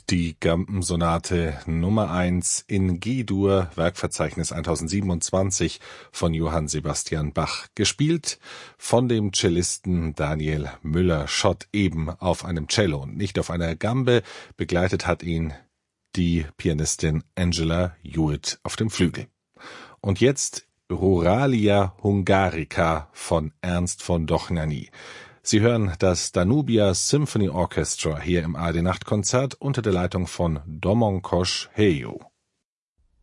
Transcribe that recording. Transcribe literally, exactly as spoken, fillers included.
Die Gambensonate Nummer eins in G-Dur, Werkverzeichnis tausendsiebenundzwanzig von Johann Sebastian Bach, gespielt von dem Cellisten Daniel Müller-Schott, eben auf einem Cello und nicht auf einer Gambe. Begleitet hat ihn die Pianistin Angela Hewitt auf dem Flügel. Und jetzt Ruralia Hungarica von Ernst von Dohnányi. Sie hören das Danubia Symphony Orchestra hier im A R D Nachtkonzert unter der Leitung von Domongos Helyó.